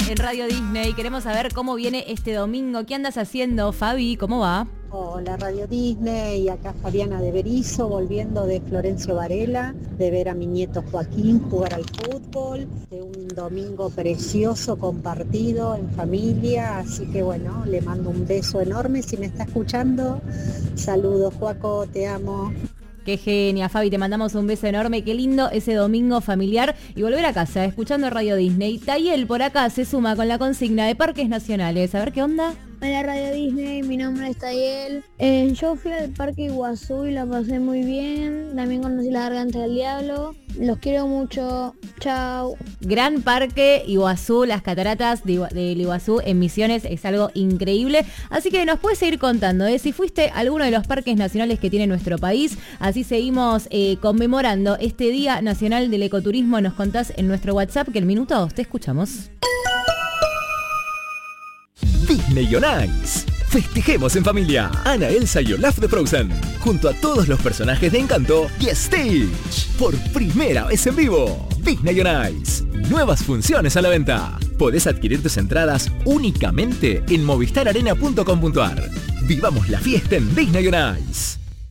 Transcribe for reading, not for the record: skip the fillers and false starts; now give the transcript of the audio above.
en Radio Disney. Queremos saber cómo viene este domingo. ¿Qué andas haciendo, Fabi? ¿Cómo va? Hola Radio Disney, y acá Fabiana de Berizo, volviendo de Florencio Varela, de ver a mi nieto Joaquín jugar al fútbol, de un domingo precioso compartido en familia, así que bueno, le mando un beso enorme si me está escuchando. Saludos, Joaco, te amo. Qué genia, Fabi, te mandamos un beso enorme. Qué lindo ese domingo familiar y volver a casa escuchando Radio Disney. Tayel por acá se suma con la consigna de Parques Nacionales. A ver qué onda. Hola Radio Disney, mi nombre es Tayel. Yo fui al Parque Iguazú y la pasé muy bien. También conocí la Garganta del Diablo. Los quiero mucho. Chao. Gran Parque Iguazú, las cataratas del Iguazú en Misiones, es algo increíble. Así que nos puedes seguir contando si fuiste a alguno de los parques nacionales que tiene nuestro país. Así seguimos conmemorando este Día Nacional del Ecoturismo. Nos contás en nuestro WhatsApp que el minuto 2 te escuchamos. Disney on Ice. Festejemos en familia. Ana, Elsa y Olaf de Frozen, junto a todos los personajes de Encanto y Stitch. Por primera vez en vivo. Disney on Ice. Nuevas funciones a la venta. Podés adquirir tus entradas únicamente en movistararena.com.ar. Vivamos la fiesta en Disney on Ice.